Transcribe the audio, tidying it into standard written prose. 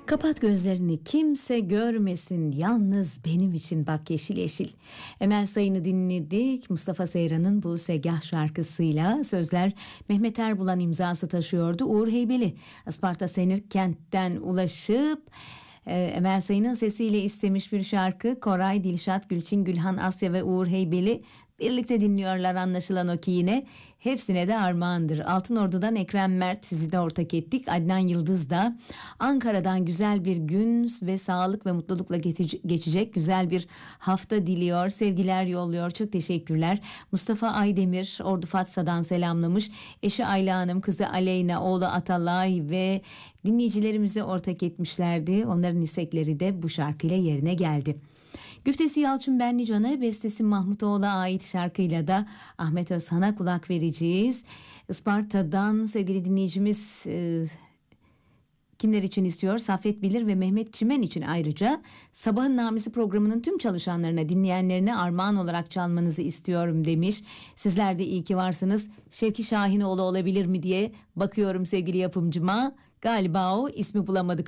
Kapat gözlerini, kimse görmesin, yalnız benim için bak yeşil yeşil. Emel Sayın'ı dinledik. Mustafa Seyran'ın bu Segah şarkısıyla, sözler Mehmet Erbulan imzası taşıyordu. Uğur Heybeli Isparta Senirkent'ten ulaşıp Emel Sayın'ın sesiyle istemiş bir şarkı. Koray, Dilşat, Gülçin, Gülhan, Asya ve Uğur Heybeli birlikte dinliyorlar, anlaşılan o ki yine. Hepsine de armağandır. Altınordu'dan Ekrem Mert, sizi de ortak ettik. Adnan Yıldız da Ankara'dan güzel bir gün ve sağlık ve mutlulukla geçecek güzel bir hafta diliyor. Sevgiler yolluyor. Çok teşekkürler. Mustafa Aydemir Ordu Fatsa'dan selamlamış. Eşi Ayla Hanım, kızı Aleyna, oğlu Atalay ve dinleyicilerimize ortak etmişlerdi. Onların istekleri de bu şarkıyla yerine geldi. Güftesi Yalçın Benlican'a, bestesi Mahmutoğlu'na ait şarkıyla da Ahmet Özhan'a kulak vereceğiz. Isparta'dan sevgili dinleyicimiz kimler için istiyor? Saffet Bilir ve Mehmet Çimen için ayrıca Sabahın Namisi programının tüm çalışanlarına, dinleyenlerine armağan olarak çalmanızı istiyorum demiş. Sizler de iyi ki varsınız. Şevki Şahinoğlu olabilir mi diye bakıyorum sevgili yapımcıma. Galiba o, ismi bulamadık.